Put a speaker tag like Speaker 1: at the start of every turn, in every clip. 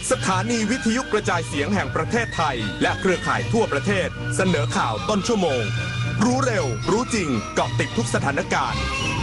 Speaker 1: สถานีวิทยุกระจายเสียงแห่งประเทศไทยและเครือข่ายทั่วประเทศเสนอข่าวต้นชั่วโมงรู้เร็วรู้จริงเกาะติดทุกสถานการณ์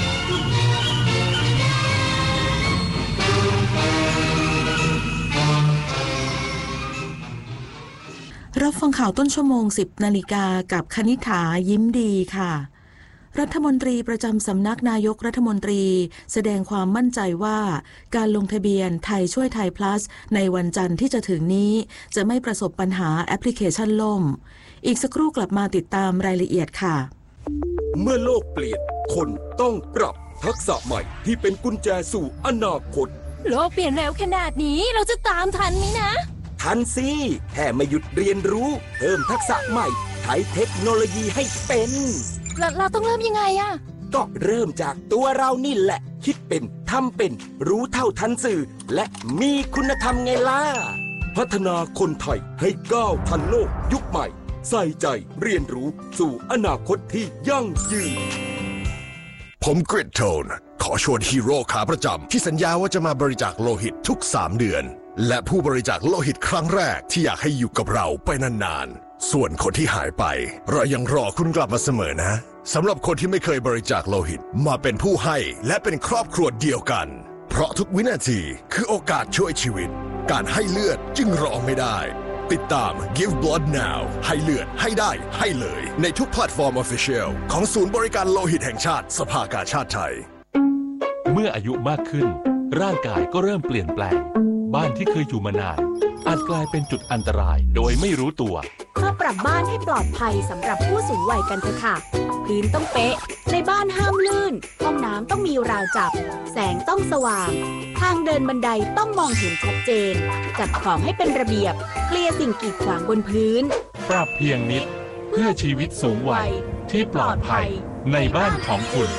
Speaker 2: รับฟังข่าวต้นชั่วโมง 10 นาฬิกากับคณิษฐายิ้มดีค่ะรัฐมนตรีประจำสำนักนายกรัฐมนตรีแสดงความมั่นใจว่าการลงทะเบียนไทยช่วยไทย plus ในวันจันทร์ที่จะถึงนี้จะไม่ประสบปัญหาแอปพลิเคชันล่มอีกสักครู่กลับมาติดตามรายละเอียดค่ะ
Speaker 3: เมื่อโลกเปลี่ยนคนต้องปรับทักษะใหม่ที่เป็นกุญแจสู่อนาคต
Speaker 4: โลกเปลี่ยนเร็วขนาดนี้เราจะตามทันไหมนะ
Speaker 3: ทันสิแค่ไม่หยุดเรียนรู้เพิ่มทักษะใหม่ใช้เทคโนโลยีให้เป็น
Speaker 4: เราต้องเริ่มยังไงอะ
Speaker 3: ก็เริ่มจากตัวเรานี่แหละคิดเป็นทำเป็นรู้เท่าทันสื่อและมีคุณธรรมไงล่ะพัฒนาคนไทยให้ก้าวทันโลกยุคใหม่ใส่ใจเรียนรู้สู่อนาคตที่ยั่งยืน
Speaker 5: ผมกริดโทนขอชวนฮีโร่ขาประจำที่สัญญาว่าจะมาบริจาคโลหิตทุก3 เดือนและผู้บริจาคโลหิตครั้งแรกที่อยากให้อยู่กับเราไปนานๆส่วนคนที่หายไปเรายังรอคุณกลับมาเสมอนะสำหรับคนที่ไม่เคยบริจาคโลหิตมาเป็นผู้ให้และเป็นครอบครัวเดียวกันเพราะทุกวินาทีคือโอกาสช่วยชีวิตการให้เลือดจึงรอไม่ได้ติดตาม Give Blood Now ให้เลือดให้ได้ให้เลยในทุกแพลตฟอร์ม Official ของศูนย์บริการโลหิตแห่งชาติสภากาชาติไทย
Speaker 6: เมื่ออายุมากขึ้นร่างกายก็เริ่มเปลี่ยนแปลงบ้านที่เคยอยู่มานานอาจกลายเป็นจุดอันตรายโดยไม่รู้ตัว
Speaker 4: มาปรับบ้านให้ปลอดภัยสำหรับผู้สูงวัยกันเถอะค่ะพื้นต้องเป๊ะในบ้านห้ามลื่นห้องน้ำต้องมีราวจับแสงต้องสว่างทางเดินบันไดต้องมองเห็นชัดเจนจัดของให้เป็นระเบียบเคลียร์สิ่งกีดขวางบนพื้น
Speaker 6: ปรับเพียงนิดเพื่อชีวิตสูงวัยที่ปลอดภัยในบ้านของคุณ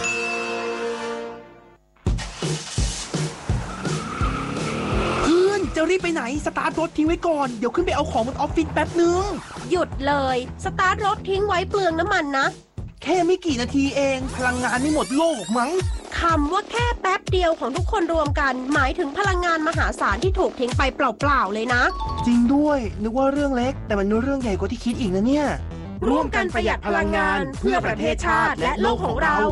Speaker 7: จะรีบไปไหนสตาร์ทรถทิ้งไว้ก่อนเดี๋ยวขึ้นไปเอาของบนออฟฟิศแป๊บนึง
Speaker 4: หยุดเลยสตาร์ทรถทิ้งไว้เปลืองน้ำมันนะ
Speaker 7: แค่ไม่กี่นาทีเองพลังงานไม่หมดโลกมั้ง
Speaker 4: คำว่าแค่แป๊บเดียวของทุกคนรวมกันหมายถึงพลังงานมหาศาลที่ถูกทิ้งไปเปล่าๆเลยนะ
Speaker 7: จริงด้วยนึกว่าเรื่องเล็กแต่มันเรื่องใหญ่กว่าที่คิดอีกนะเนี่ย
Speaker 4: ร่วมกันประหยัดพลังงานเพื่อประเทศชาติและโลกของเรา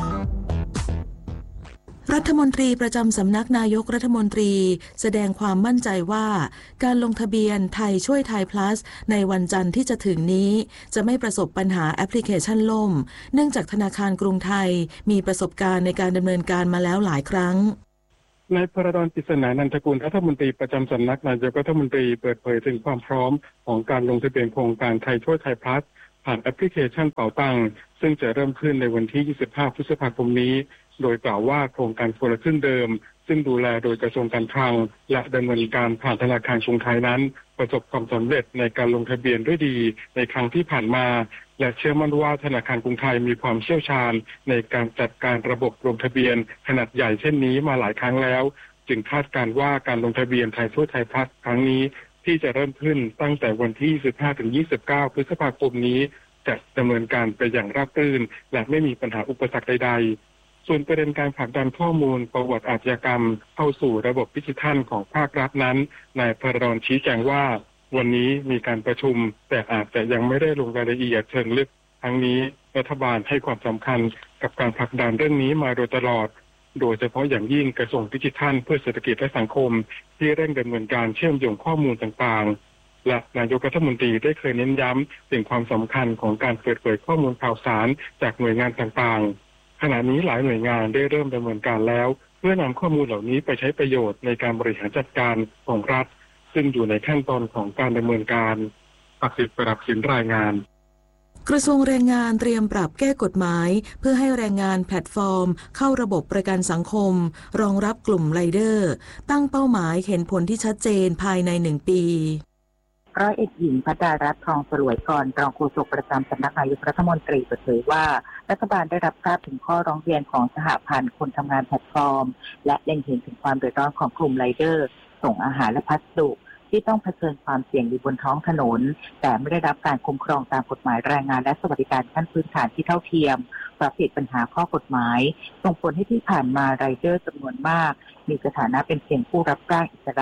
Speaker 2: รัฐมนตรีประจำสำนักนายกรัฐมนตรีแสดงความมั่นใจว่าการลงทะเบียนไทยช่วยไทย plus ในวันจันทร์ที่จะถึงนี้จะไม่ประสบปัญหาแอปพลิเคชันล่มเนื่องจากธนาคารกรุงไทยมีประสบการณ์ในการดำเนินการมาแล้วหลายครั้ง
Speaker 8: นายพระดอน ปริศนานันทกุลรัฐมนตรีประจำสำนักนายกรัฐมนตรีเปิดเผยถึงความพร้อมของการลงทะเบียนโครงการไทยช่วยไทย plus ผ่านแอปพลิเคชันเป๋าตังซึ่งจะเริ่มขึ้นในวันที่25 พฤษภาคมนี้โดยกล่าวว่าโครงการคนละครึ่งเดิมซึ่งดูแลโดยกระทรวงการคลังและดำเนินการผ่านธนาคารกรุงไทยนั้นประสบความสำเร็จในการลงทะเบียนด้วยดีในครั้งที่ผ่านมาและเชื่อมั่นว่าธนาคารกรุงไทยมีความเชี่ยวชาญในการจัดการระบบลงทะเบียนขนาดใหญ่เช่นนี้มาหลายครั้งแล้วจึงคาดการณ์ว่าการลงทะเบียนไทยช่วยไทย plus ครั้งนี้ที่จะเริ่มขึ้นตั้งแต่วันที่ 15-29 พฤษภาคมนี้จะดำเนินการไปอย่างราบรื่นและไม่มีปัญหาอุปสรรคใดๆส่วนประเด็นการผลักดันข้อมูลประวัติอาชญากรรมเข้าสู่ระบบดิจิทัลของภาครัฐนั้นนายพระดอนชี้แจงว่าวันนี้มีการประชุมแต่อาจจะยังไม่ได้ลงรายละเอียดเชิงลึกทั้งนี้รัฐบาลให้ความสำคัญกับการผลักดันเรื่องนี้มาโดยตลอดโดยเฉพาะอย่างยิ่งกระทรวงดิจิทัลเพื่อเศรษฐกิจและสังคมที่เร่งดำเนินการเชื่อมโยงข้อมูลต่างๆและนายกรัฐมนตรีได้เคยเน้นย้ำถึงความสำคัญของการเปิดเผยข้อมูลข่าวสารจากหน่วยงานต่างๆขณะนี้หลายหน่วยงานได้เริ่มดำเนินการแล้วเพื่อนำข้อมูลเหล่านี้ไปใช้ประโยชน์ในการบริหารจัดการของรัฐซึ่งอยู่ในขั้นตอนของการดำเนินการปักสิทธิ์ประดับสินรายงาน
Speaker 2: กระทรวงแรงงานเตรียมปรับแก้กฎหมายเพื่อให้แรงงานแพลตฟอร์มเข้าระบบประกันสังคมรองรับกลุ่มไรเดอร์ตั้งเป้าหมายเห็นผลที่ชัดเจนภายใน1 ปี
Speaker 9: ร้อยเอกหญิงภัทรารัตน์ทองสลวยกรรองโฆษกประจำสำนักนายกรัฐมนตรีเปิดเผยว่ารัฐบาลได้รับทราบถึงข้อร้องเรียนของสหพันธ์คนทำงานแพลตฟอร์มและเล็งเห็นถึงความเดือดร้อนของกลุ่มไรเดอร์ส่งอาหารและพัสดุที่ต้องเผชิญความเสี่ยงอยู่บนท้องถนนแต่ไม่ได้รับการคุ้มครองตามกฎหมายแรงงานและสวัสดิการขั้นพื้นฐานที่เท่าเทียมเพราะติดปัญหาข้อกฎหมายส่งผลให้ที่ผ่านมาไรเดอร์จำนวนมากมีสถานะเป็นเพียงผู้รับจ้างอิสระ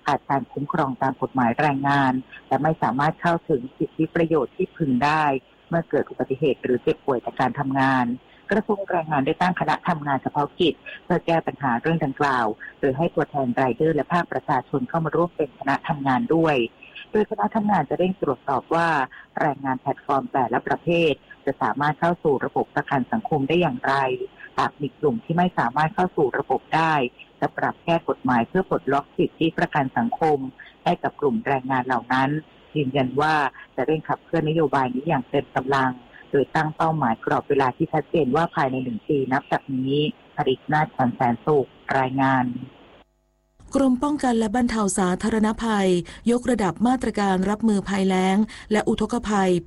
Speaker 9: ขาดการคุ้มครองตามกฎหมายแรงงานและไม่สามารถเข้าถึงสิทธิประโยชน์ที่พึงได้เมื่อเกิดอุบัติเหตุหรือเจ็บป่วยจากการทำงานกระทรวงแรงงานได้ตั้งคณะทำงานเฉพาะกิจเพื่อแก้ปัญหาเรื่องดังกล่าวโดยให้ตัวแทนไรเดอร์และภาคประชาชนเข้ามาร่วมเป็นคณะทำงานด้วยโดยคณะทำงานจะเร่งตรวจสอบว่าแรงงานแพลตฟอร์มแต่ละประเภทจะสามารถเข้าสู่ระบบประกันสังคมได้อย่างไรหากมีกลุ่มที่ไม่สามารถเข้าสู่ระบบได้จะปรับแก้กฎหมายเพื่อปลดล็อกสิทธิประกันสังคมให้กับกลุ่มแรงงานเหล่านั้นยืนยันว่าจะเร่งขับเคลื่อนนโยบายนี้อย่างเต็มกำลังโดยตั้งเป้าหมายกรอบเวลาที่ชัดเจนว่าภายใน1 ปีนับจากนี้ผลิตนาฏ แสนสุขรายงาน
Speaker 2: กรมป้องกันและบรรเทาสาธารณภัยยกระดับมาตรการรับมือภัยแล้งและอุทกภัยปี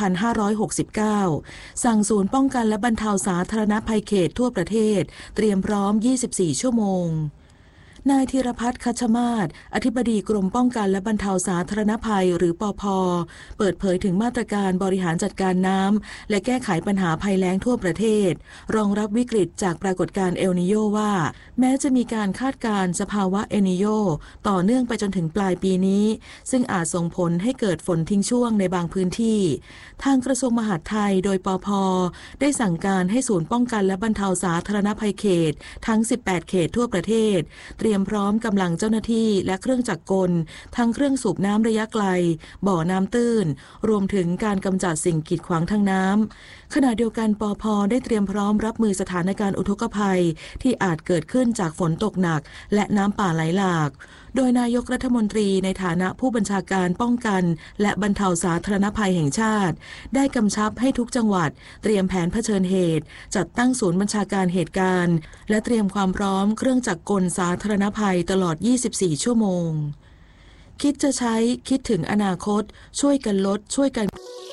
Speaker 2: 2569 สั่งศูนย์ป้องกันและบรรเทาสาธารณภัยเขตทั่วประเทศเตรียมพร้อม 24 ชั่วโมงนายธีรพัฒน์ คัชมาศอธิบดีกรมป้องกันและบรรเทาสาธารณภัยหรือปภ.เปิดเผยถึงมาตรการบริหารจัดการน้ำและแก้ไขปัญหาภัยแล้งทั่วประเทศรองรับวิกฤตจากปรากฏการณ์เอลนิโยว่าแม้จะมีการคาดการณ์สภาวะเอลนิโยต่อเนื่องไปจนถึงปลายปีนี้ซึ่งอาจส่งผลให้เกิดฝนทิ้งช่วงในบางพื้นที่ทางกระทรวงมหาดไทยโดยปภ.ได้สั่งการให้ศูนย์ป้องกันและบรรเทาสาธารณภัยเขตทั้ง 18 เขตทั่วประเทศเตรียมพร้อมกำลังเจ้าหน้าที่และเครื่องจักรกลทั้งเครื่องสูบน้ำระยะไกลบ่อน้ำตื้นรวมถึงการกำจัดสิ่งกีดขวางทางน้ำขณะเดียวกันปภ.ได้เตรียมพร้อมรับมือสถานการณ์อุทกภัยที่อาจเกิดขึ้นจากฝนตกหนักและน้ำป่าไหลหลากโดยนายกรัฐมนตรีในฐานะผู้บัญชาการป้องกันและบรรเทาสาธารณภัยแห่งชาติได้กำชับให้ทุกจังหวัดเตรียมแผนเผชิญเหตุจัดตั้งศูนย์บัญชาการเหตุการณ์และเตรียมความพร้อมเครื่องจักรกลสาธารณภัยตลอด 24 ชั่วโมงคิดจะใช้คิดถึงอนาคตช่วยกันลดช่วยกัน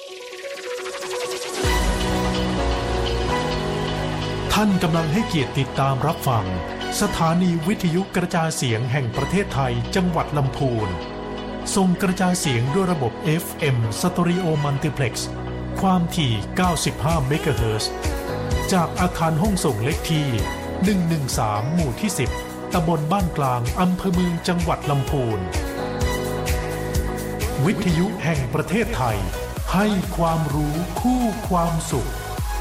Speaker 10: ท่านกำลังให้เกียรติติดตามรับฟังสถานีวิทยุกระจายเสียงแห่งประเทศไทยจังหวัดลำพูนส่งกระจายเสียงด้วยระบบ FM Stereo Multiplex ความถี่ 95 เมกะเฮิรตซ์จากอาคารห้องส่งเลขที่ 113 หมู่ที่ 10 ตำบลบ้านกลางอำเภอเมืองจังหวัดลำพูนวิทยุแห่งประเทศไทยให้ความรู้คู่ความสุข